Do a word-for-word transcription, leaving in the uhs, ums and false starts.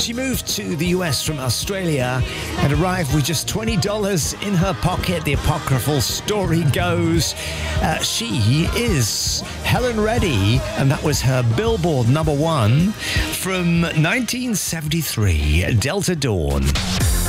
She moved to the U S from Australia and arrived with just twenty dollars in her pocket. The apocryphal story goes. Uh, she is Helen Reddy, and that was her Billboard number one from nineteen seventy-three, Delta Dawn.